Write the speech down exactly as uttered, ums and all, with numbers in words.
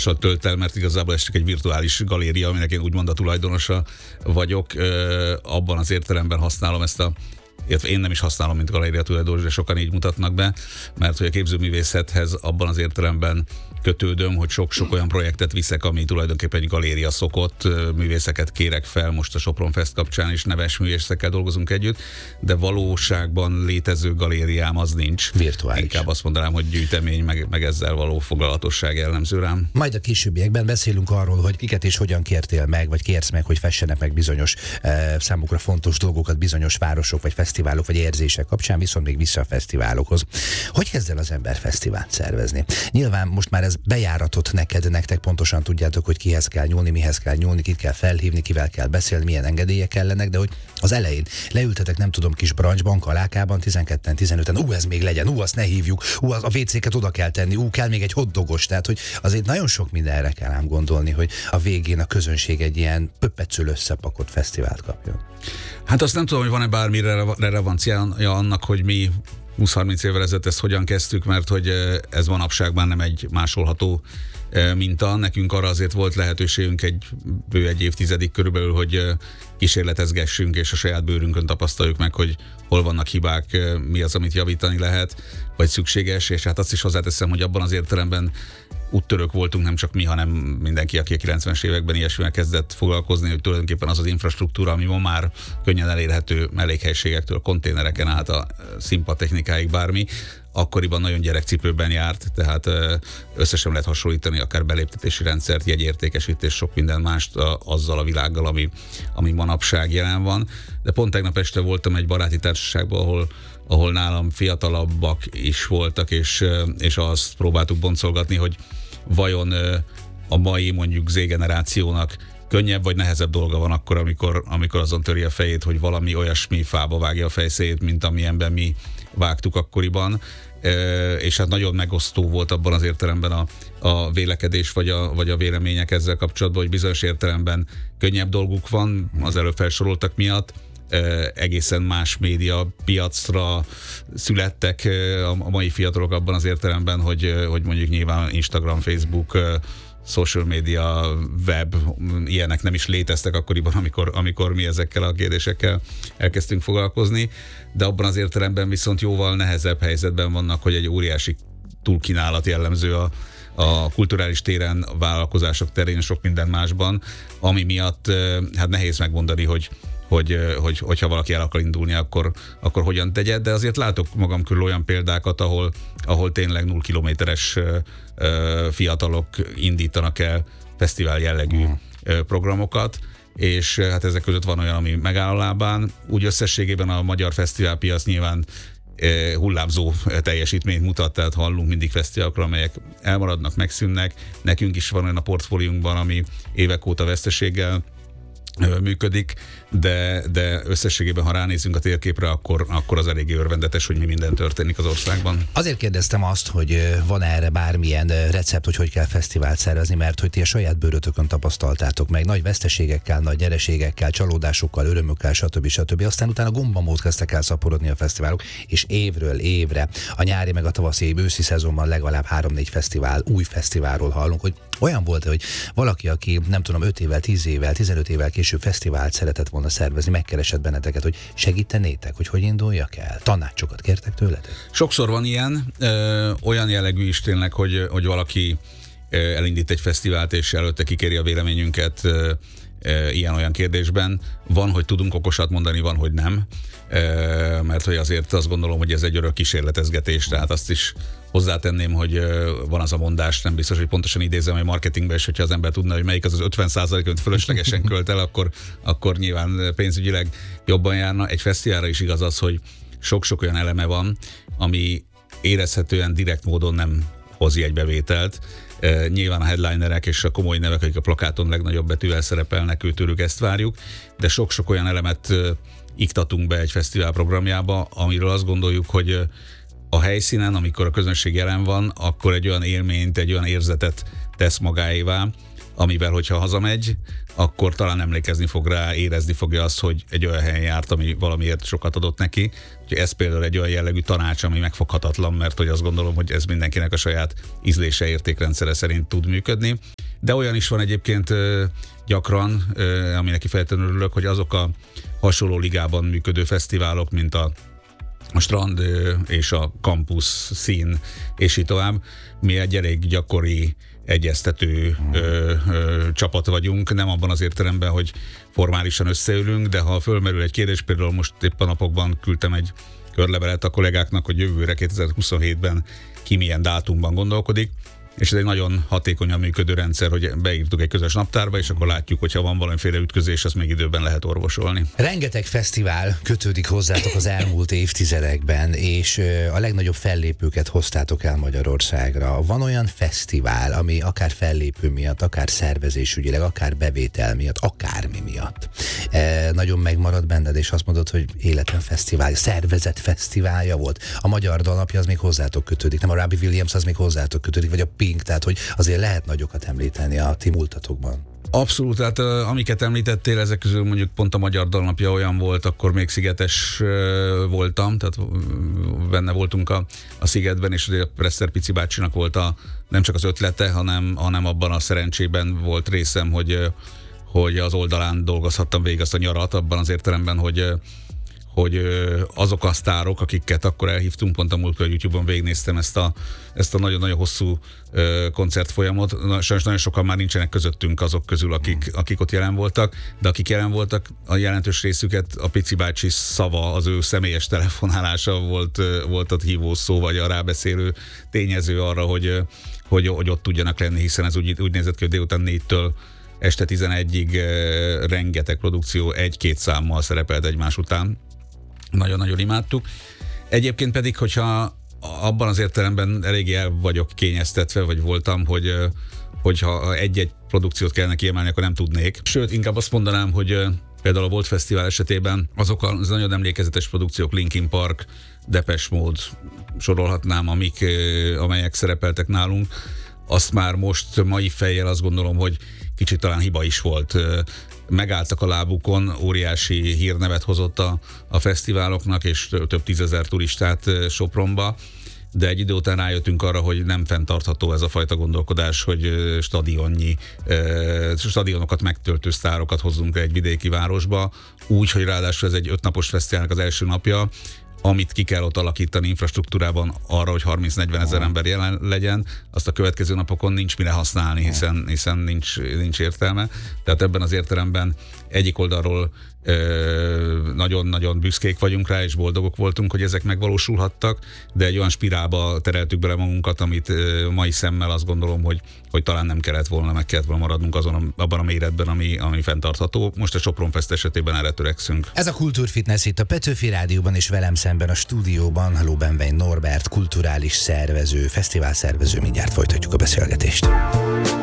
hatással tölt el, mert igazából ez csak egy virtuális galéria, aminek én úgymond a tulajdonosa vagyok. Abban az értelemben használom ezt a illetve én nem is használom, mint galéria tulajdonos, de sokan így mutatnak be, mert hogy a képzőművészethez abban az értelemben kötődöm, hogy sok-sok olyan projektet viszek, ami tulajdonképpen egy galéria szokott, művészeket kérek fel, most a Sopron Fest kapcsán is neves művészekkel dolgozunk együtt, de valóságban létező galériám az nincs. Virtuális. Inkább azt mondanám, hogy gyűjtemény, meg, meg ezzel való foglalatosság jellemző rám. Majd a későbbiekben beszélünk arról, hogy kiket és hogyan kértél meg, vagy kérsz meg, hogy fessenek meg bizonyos eh, számukra fontos dolgokat, bizonyos városok, vagy fesztiválok, vagy érzések kapcsán, viszont még vissza a fesztiválokhoz. Hogy kezd el az ember fesztivált szervezni? Nyilván most már ez bejáratot neked, nektek pontosan tudjátok, hogy kihez kell nyúlni, mihez kell nyúlni, kit kell felhívni, kivel kell beszélni, milyen engedélyek kellenek, de hogy az elején leültetek, nem tudom, kis brancsban, kalákában, tizenketten, tizenöten, ú, ez még legyen, ú, azt ne hívjuk, ú, a vé céket oda kell tenni, ú, kell még egy hotdogos, tehát hogy azért nagyon sok mindenre kell ám gondolni, hogy a végén a közönség egy ilyen pöppecül összepakott fesztivált kapjon. Hát azt nem tudom, hogy van-e bármi relevanciája annak, hogy mi húsz-harminc évvel ezelőtt ezt hogyan kezdtük, mert hogy ez manapság már nem egy másolható minta. Nekünk arra azért volt lehetőségünk egy bő egy évtizedig körülbelül, hogy kísérletezgessünk, és a saját bőrünkön tapasztaljuk meg, hogy hol vannak hibák, mi az, amit javítani lehet, vagy szükséges, és hát azt is hozzáteszem, hogy abban az értelemben úttörők voltunk, nem csak mi, hanem mindenki, aki a kilencvenes években ilyesmivel kezdett foglalkozni, hogy tulajdonképpen az az infrastruktúra, ami ma már könnyen elérhető mellékhelységektől, konténereken át a színpadtechnikáig bármi, akkoriban nagyon gyerekcipőben járt, tehát összesen lehet hasonlítani akár beléptetési rendszert, jegyértékesítés, sok minden mást azzal a világgal, ami, ami manapság jelen van. De pont tegnap este voltam egy baráti társaságban, ahol ahol nálam fiatalabbak is voltak, és, és azt próbáltuk boncolgatni, hogy vajon a mai mondjuk Z-generációnak könnyebb vagy nehezebb dolga van akkor, amikor, amikor azon töri a fejét, hogy valami olyasmi fába vágja a fejszéjét, mint amilyenben mi vágtuk akkoriban, és hát nagyon megosztó volt abban az értelemben a, a vélekedés, vagy a, vagy a vélemények ezzel kapcsolatban, hogy bizonyos értelemben könnyebb dolguk van az előbb felsoroltak miatt, egészen más média piacra születtek a mai fiatalok abban az értelemben, hogy, hogy mondjuk nyilván Instagram, Facebook, social media, web, ilyenek nem is léteztek akkoriban, amikor, amikor mi ezekkel a kérdésekkel elkezdtünk foglalkozni, de abban az értelemben viszont jóval nehezebb helyzetben vannak, hogy egy óriási túlkínálat jellemző a a kulturális téren, a vállalkozások terén, sok minden másban, ami miatt hát nehéz megmondani, hogy Hogy, hogy, hogyha valaki el akar indulni, akkor, akkor hogyan tegye, de azért látok magam körül olyan példákat, ahol, ahol tényleg null kilométeres fiatalok indítanak el fesztivál jellegű uh. programokat, és hát ezek között van olyan, ami megáll a lábán. Úgy összességében a magyar fesztiválpiac nyilván hullámzó teljesítményt mutat, tehát hallunk mindig fesztiválokról, amelyek elmaradnak, megszűnnek. Nekünk is van olyan a portfóliunkban, ami évek óta veszteséggel működik, de, de összességében, ha ránézünk a térképre, akkor, akkor az eléggé örvendetes, hogy mi minden történik az országban. Azért kérdeztem azt, hogy van erre bármilyen recept, hogy hogy kell fesztivált szervezni, mert hogy ti a saját bőrötökön tapasztaltátok meg, nagy veszteségekkel, nagy nyereségekkel, csalódásokkal, örömökkel, stb. stb. Aztán utána gombamód kezdtek el szaporodni a fesztiválok, és évről évre, a nyári meg a tavaszi, őszi szezonban legalább három-négy fesztivál, új fesztiválról hallunk, hogy olyan volt, hogy valaki, aki nem tudom, öt évvel, tíz évvel, tizenöt évvel később fesztivált szeretett volna szervezni, megkeresett benneteket, hogy segítenétek, hogy hogy induljak el? Tanácsokat kértek tőletek? Sokszor van ilyen, ö, olyan jellegű is tényleg, hogy, hogy valaki ö, elindít egy fesztivált, és előtte kikéri a véleményünket ö, ö, ilyen-olyan kérdésben. Van, hogy tudunk okosat mondani, van, hogy nem, ö, mert hogy azért azt gondolom, hogy ez egy örök kísérletezgetés, tehát azt is hozzátenném, hogy van az a mondás, nem biztos, hogy pontosan idézem, hogy marketingben is, hogyha az ember tudna, hogy melyik az az ötven százalék, amit fölöslegesen költ el, akkor, akkor nyilván pénzügyileg jobban járna. Egy fesztiválra is igaz az, hogy sok-sok olyan eleme van, ami érezhetően direkt módon nem hoz egy bevételt. E, nyilván a headlinerek és a komoly nevek, akik a plakáton legnagyobb betűvel szerepelnek, őtőlük ezt várjuk, de sok-sok olyan elemet e, iktatunk be egy fesztivál programjába, amiről azt gondoljuk, hogy a helyszínen, amikor a közönség jelen van, akkor egy olyan élményt, egy olyan érzetet tesz magáévá, amivel, hogyha hazamegy, akkor talán emlékezni fog rá, érezni fogja azt, hogy egy olyan helyen járt, ami valamiért sokat adott neki. Úgyhogy ez például egy olyan jellegű tanács, ami megfoghatatlan, mert hogy azt gondolom, hogy ez mindenkinek a saját ízlése, értékrendszere szerint tud működni. de olyan is van egyébként gyakran, aminek kifejezetten örülök, hogy azok a hasonló ligában működő fesztiválok, mint a a strand és a campus szín, és így tovább. Mi egy elég gyakori egyeztető ö, ö, csapat vagyunk, nem abban az értelemben, hogy formálisan összeülünk, de ha fölmerül egy kérdés, például most éppen napokban küldtem egy körlevelet a kollégáknak, hogy jövőre kétezer-huszonhétben ki milyen dátumban gondolkodik, és ez egy nagyon hatékonyan működő rendszer, hogy beírtuk egy közös naptárba, és akkor látjuk, hogyha van valamiféle ütközés, azt még időben lehet orvosolni. Rengeteg fesztivál kötődik hozzátok az elmúlt évtizedekben, és a legnagyobb fellépőket hoztátok el Magyarországra. Van olyan fesztivál, ami akár fellépő miatt, akár szervezésügyileg, akár bevétel miatt, akármi miatt e, nagyon megmarad benned, és azt mondod, hogy életem fesztiválja, szervezett fesztiválja volt. A Magyar Dalnapja az még hozzátok kötődik, nem a Robbie Williams az még hozzátok kötődik, vagy a Pink, tehát hogy azért lehet nagyokat említeni a ti múltatokban. Abszolút, tehát uh, amiket említettél, ezek közül mondjuk pont a Magyar Dalnapja olyan volt, akkor még szigetes uh, voltam, tehát uh, benne voltunk a, a Szigetben, és ugye a Presser Pici bácsinak volt a, nem csak az ötlete, hanem, hanem abban a szerencsében volt részem, hogy, uh, hogy az oldalán dolgozhattam végig azt a nyarat, abban az értelemben, hogy uh, hogy azok a sztárok, akiket akkor elhívtunk, pont a múltkor YouTube-on végignéztem ezt a, ezt a nagyon-nagyon hosszú uh, koncertfolyamot. Sajnos nagyon sokan már nincsenek közöttünk azok közül, akik, akik ott jelen voltak, de akik jelen voltak, a jelentős részüket a Pici bácsi szava, az ő személyes telefonálása volt, volt a hívószó, vagy a rábeszélő tényező arra, hogy, hogy, hogy ott tudjanak lenni, hiszen ez úgy, úgy nézett ki, hogy délután négytől este tizenegyig uh, rengeteg produkció egy-két számmal szerepelt egymás után. Nagyon-nagyon imádtuk. Egyébként pedig, hogyha abban az értelemben eléggé el vagyok kényeztetve, vagy voltam, hogy hogyha egy-egy produkciót kellene kiemelni, akkor nem tudnék. Sőt, inkább azt mondanám, hogy például a Volt Fesztivál esetében azok az nagyon emlékezetes produkciók, Linkin Park, Depeche Mode, sorolhatnám, amik, amelyek szerepeltek nálunk, azt már most mai fejjel azt gondolom, hogy kicsit talán hiba is volt. Megálltak a lábukon, óriási hírnevet hozott a, a fesztiváloknak, és több tízezer turistát Sopronba, de egy idő után rájöttünk arra, hogy nem fenntartható ez a fajta gondolkodás, hogy stadionnyi, stadionokat megtöltő sztárokat hozzunk egy vidéki városba, úgy, hogy ráadásul ez egy ötnapos fesztiválnak az első napja, amit ki kell ott alakítani infrastruktúrában arra, hogy harminc-negyven ezer ember jelen legyen, azt a következő napokon nincs mire használni, hiszen, hiszen nincs, nincs értelme. Tehát ebben az értelemben egyik oldalról nagyon-nagyon büszkék vagyunk rá, és boldogok voltunk, hogy ezek megvalósulhattak, de egy olyan spirálba tereltük bele magunkat, amit mai szemmel azt gondolom, hogy, hogy talán nem kellett volna, meg kellett volna maradnunk azon, abban a méretben, ami, ami fenntartható. Most a Sopron Fest esetében erre törekszünk. Ez a Kultúrfitness itt a Petőfi Rádióban, és velem szemben a stúdióban Lóbenvein Norbert, kulturális szervező, fesztivál szervező. Mindjárt folytatjuk a beszélgetést.